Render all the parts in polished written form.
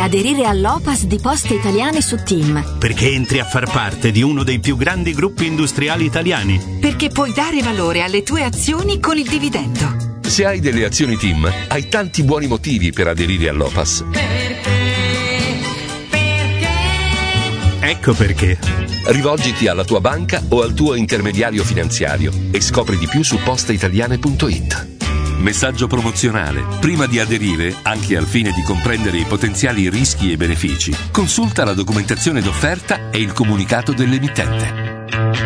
aderire all'OPAS di Poste Italiane su TIM. Perché entri a far parte di uno dei più grandi gruppi industriali italiani. Perché puoi dare valore alle tue azioni con il dividendo. Se hai delle azioni TIM, hai tanti buoni motivi per aderire all'OPAS. Ecco perché. Rivolgiti alla tua banca o al tuo intermediario finanziario e scopri di più su posteitaliane.it. Messaggio promozionale. Prima di aderire, anche al fine di comprendere i potenziali rischi e benefici, consulta la documentazione d'offerta e il comunicato dell'emittente.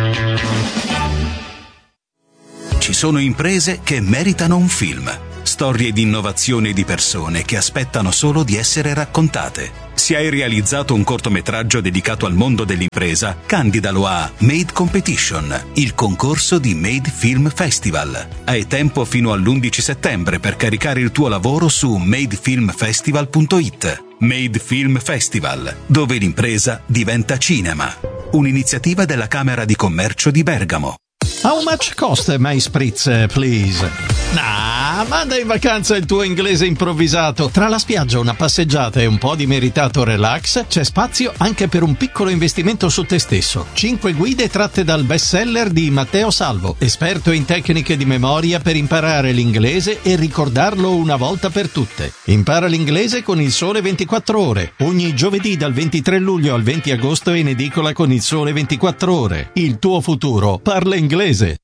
Ci sono imprese che meritano un film. Storie di innovazione di persone che aspettano solo di essere raccontate. Se hai realizzato un cortometraggio dedicato al mondo dell'impresa, candidalo a Made Competition, il concorso di Made Film Festival. Hai tempo fino all'11 settembre per caricare il tuo lavoro su madefilmfestival.it. Made Film Festival, dove l'impresa diventa cinema. Un'iniziativa della Camera di Commercio di Bergamo. How much cost my spritz, please? Manda in vacanza il tuo inglese improvvisato. Tra la spiaggia, una passeggiata e un po' di meritato relax, c'è spazio anche per un piccolo investimento su te stesso. 5 guide tratte dal bestseller di Matteo Salvo, esperto in tecniche di memoria per imparare l'inglese e ricordarlo una volta per tutte. Impara l'inglese con Il Sole 24 Ore. Ogni giovedì dal 23 luglio al 20 agosto in edicola con Il Sole 24 Ore. Il tuo futuro parla inglese.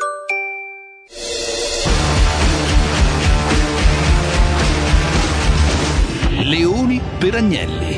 Leoni per Agnelli.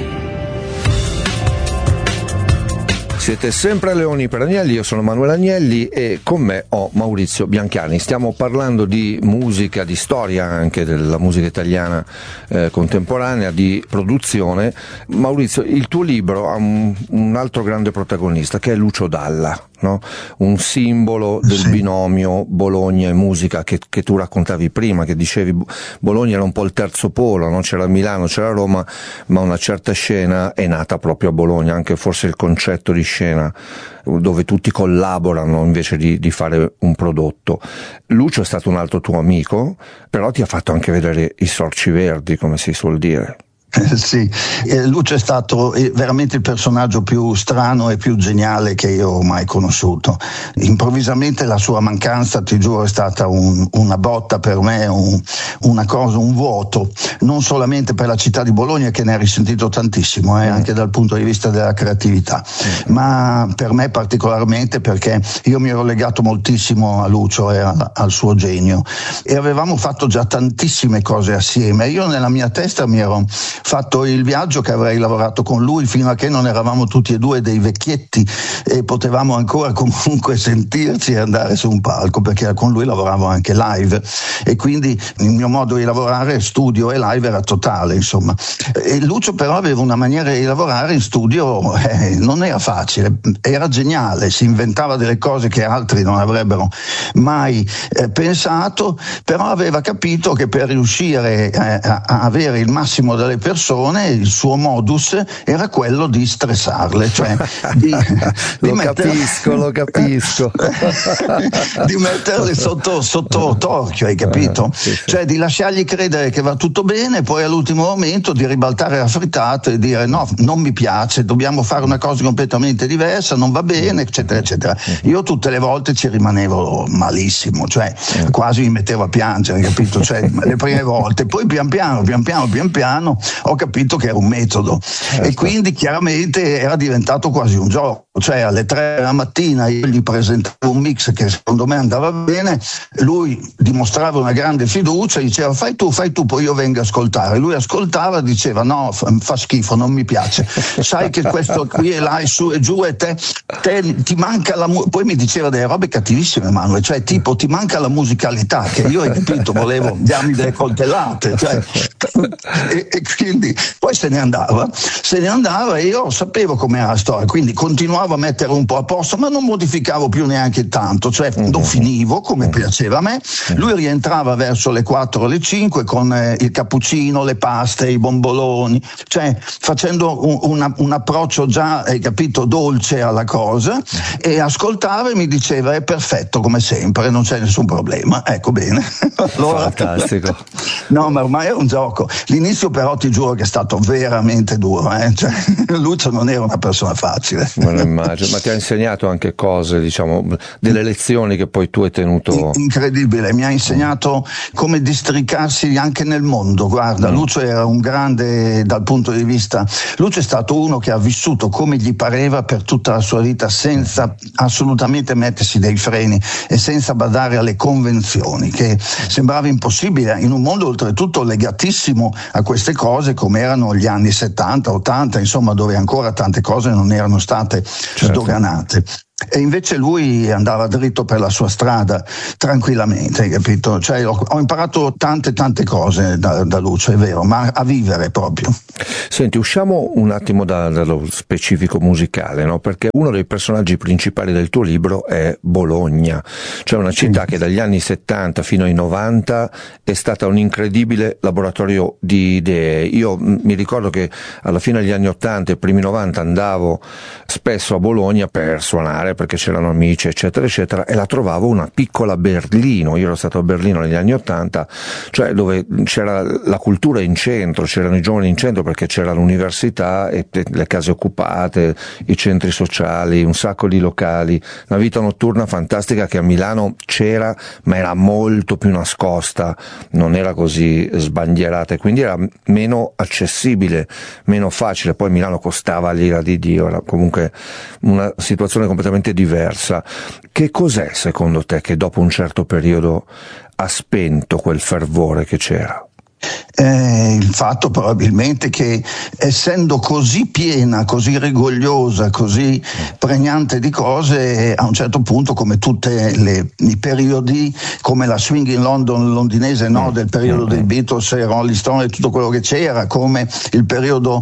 Siete sempre a Leoni per Agnelli, io sono Manuel Agnelli e con me ho Maurizio Bianchiani. Stiamo parlando di musica, di storia anche della musica italiana contemporanea, di produzione. Maurizio, il tuo libro ha un altro grande protagonista che è Lucio Dalla, no? Un simbolo del binomio Bologna e musica che tu raccontavi prima, che dicevi Bologna era un po' il terzo polo, no? C'era Milano, c'era Roma, ma una certa scena è nata proprio a Bologna, anche forse il concetto di scena dove tutti collaborano invece di fare un prodotto. Lucio è stato un altro tuo amico, però ti ha fatto anche vedere i sorci verdi, come si suol dire. Sì, Lucio è stato veramente il personaggio più strano e più geniale che io ho mai conosciuto. Improvvisamente la sua mancanza, ti giuro, è stata una botta per me, una cosa, un vuoto, non solamente per la città di Bologna, che ne ha risentito tantissimo, anche dal punto di vista della creatività, ma per me particolarmente perché io mi ero legato moltissimo a Lucio e al suo genio e avevamo fatto già tantissime cose assieme. Io nella mia testa mi ero fatto il viaggio che avrei lavorato con lui fino a che non eravamo tutti e due dei vecchietti e potevamo ancora comunque sentirci e andare su un palco, perché con lui lavoravo anche live e quindi il mio modo di lavorare studio e live era totale, insomma. E Lucio però aveva una maniera di lavorare in studio, non era facile, era geniale, si inventava delle cose che altri non avrebbero mai pensato, però aveva capito che per riuscire a avere il massimo delle persone il suo modus era quello di stressarle, cioè lo capisco di metterle sotto torchio, hai capito? Sì. Cioè di lasciargli credere che va tutto bene, poi all'ultimo momento di ribaltare la frittata e dire no, non mi piace, dobbiamo fare una cosa completamente diversa, non va bene, eccetera eccetera. Io tutte le volte ci rimanevo malissimo, cioè quasi mi mettevo a piangere, capito? Cioè le prime volte, poi pian piano ho capito che era un metodo e quindi chiaramente era diventato quasi un gioco, cioè alle 3 della mattina io gli presentavo un mix che secondo me andava bene, lui dimostrava una grande fiducia, diceva fai tu, poi io vengo a ascoltare, lui ascoltava, diceva no, fa schifo, non mi piace, sai che questo qui è là e su e giù e te ti manca la poi mi diceva delle robe cattivissime, Manuel, cioè tipo ti manca la musicalità, che io, hai capito, volevo darmi delle coltellate, cioè, e quindi poi se ne andava e io sapevo com'era la storia, quindi continuavo provavo a mettere un po' a posto, ma non modificavo più neanche tanto, cioè lo finivo come piaceva a me, lui rientrava verso le 4 o le 5 con il cappuccino, le paste, i bomboloni, cioè facendo un approccio già, hai capito, dolce alla cosa, e ascoltava e mi diceva è perfetto come sempre, non c'è nessun problema, ecco, bene. Allora, fantastico. No, ma ormai è un gioco. L'inizio però ti giuro che è stato veramente duro, cioè, Lucio non era una persona facile. Me lo immagino, ma ti ha insegnato anche cose, diciamo, delle lezioni che poi tu hai tenuto. Incredibile, mi ha insegnato come districarsi anche nel mondo. Guarda, Lucio era un grande dal punto di vista, Lucio è stato uno che ha vissuto come gli pareva per tutta la sua vita, senza assolutamente mettersi dei freni e senza badare alle convenzioni, che sembrava impossibile in un mondo oltretutto legatissimo a queste cose come erano gli anni 70, 80, insomma, dove ancora tante cose non erano state sdoganate. E invece lui andava dritto per la sua strada tranquillamente, hai capito? Cioè, ho imparato tante cose da Lucio, è vero, ma a vivere proprio. Senti, usciamo un attimo dallo specifico musicale, no? Perché uno dei personaggi principali del tuo libro è Bologna, cioè una città che dagli anni 70 fino ai 90 è stata un incredibile laboratorio di idee. Io mi ricordo che alla fine degli anni 80 e primi 90 andavo spesso a Bologna per suonare, perché c'erano amici eccetera eccetera, e la trovavo una piccola Berlino. Io ero stato a Berlino negli anni 80, cioè dove c'era la cultura in centro, c'erano i giovani in centro perché c'era l'università e le case occupate, i centri sociali, un sacco di locali, una vita notturna fantastica che a Milano c'era ma era molto più nascosta, non era così sbandierata e quindi era meno accessibile, meno facile. Poi Milano costava l'ira di Dio, era comunque una situazione completamente diversa. Che cos'è secondo te che dopo un certo periodo ha spento quel fervore che c'era? Il fatto probabilmente che, essendo così piena, così rigogliosa, così pregnante di cose, a un certo punto, come tutti i periodi, come la swing in London londinese, no, del periodo dei Beatles e Rolling Stone e tutto quello che c'era, come il periodo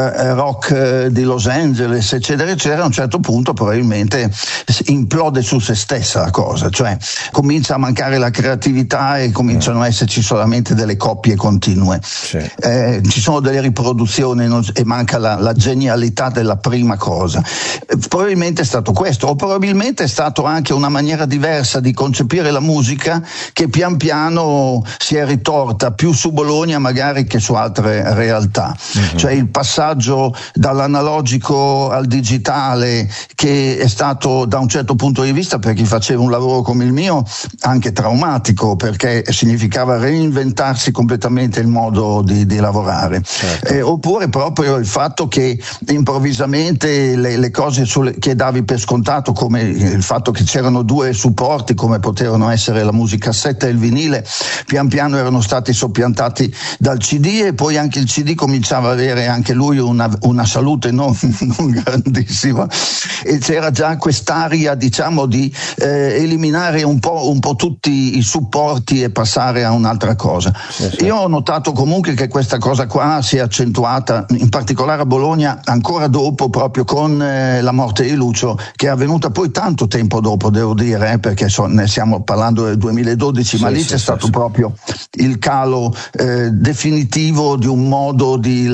rock di Los Angeles eccetera eccetera, a un certo punto probabilmente implode su se stessa la cosa, cioè comincia a mancare la creatività e cominciano a esserci solamente delle coppie continue. Sì. Ci sono delle riproduzioni e manca la genialità della prima cosa. Probabilmente è stato questo, o probabilmente è stato anche una maniera diversa di concepire la musica che pian piano si è ritorta più su Bologna magari che su altre realtà. Cioè il passaggio dall'analogico al digitale, che è stato da un certo punto di vista, per chi faceva un lavoro come il mio, anche traumatico, perché significava reinventarsi completamente il modo di lavorare. Certo. Oppure proprio il fatto che improvvisamente le cose che davi per scontato, come il fatto che c'erano due supporti come potevano essere la musicassetta e il vinile, pian piano erano stati soppiantati dal CD, e poi anche il CD cominciava ad avere anche lui una salute non grandissima, e c'era già quest'aria, diciamo, di eliminare un po' tutti i supporti e passare a un'altra cosa. Sì. Io ho notato comunque che questa cosa qua si è accentuata in particolare a Bologna ancora dopo, proprio con la morte di Lucio, che è avvenuta poi tanto tempo dopo, devo dire, perché ne stiamo parlando del 2012, ma lì c'è stato proprio il calo definitivo di un modo di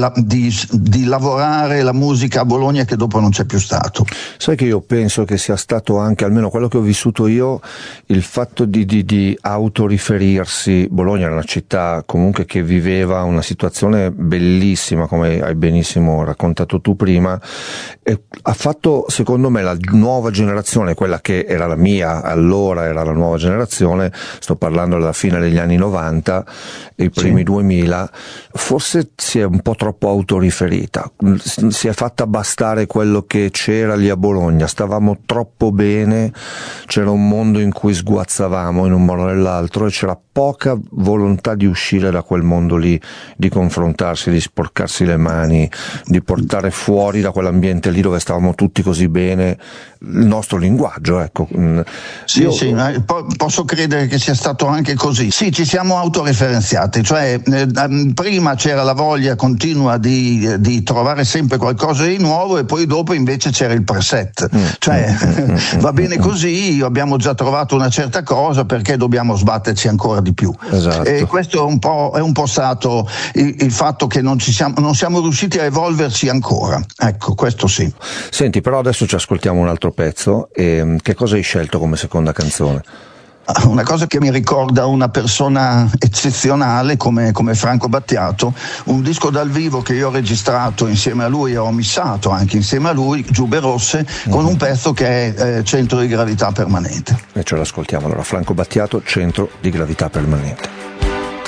lavorare la musica a Bologna che dopo non c'è più stato. Sai che io penso che sia stato anche, almeno quello che ho vissuto io, il fatto di autoriferirsi. Bologna era una città comunque che viveva una situazione bellissima, come hai benissimo raccontato tu prima, e ha fatto, secondo me, la nuova generazione, quella che era la mia allora, era la nuova generazione, sto parlando della fine degli anni 90 e i primi 2000, forse si è un po' troppo autoriferita, si è fatta bastare quello che c'era lì a Bologna, stavamo troppo bene, c'era un mondo in cui sguazzavamo in un modo o nell'altro e c'era poca volontà di uscire da quel mondo lì, di confrontarsi, di sporcarsi le mani, di portare fuori da quell'ambiente lì dove stavamo tutti così bene il nostro linguaggio, ecco. Sì, posso credere che sia stato anche così. Sì, ci siamo autoreferenziati, cioè prima c'era la voglia continua di trovare sempre qualcosa di nuovo e poi dopo invece c'era il preset, cioè va bene così, abbiamo già trovato una certa cosa, perché dobbiamo sbatterci ancora di più. Esatto. E questo è un po' stato il fatto che non siamo riusciti a evolverci ancora, ecco, questo sì. Senti, però adesso ci ascoltiamo un altro pezzo. E che cosa hai scelto come seconda canzone? Una cosa che mi ricorda una persona eccezionale come Franco Battiato, un disco dal vivo che io ho registrato insieme a lui e ho missato anche insieme a lui, Giubbe Rosse, con un pezzo che è Centro di gravità permanente. E ce l'ascoltiamo allora, Franco Battiato, Centro di gravità permanente.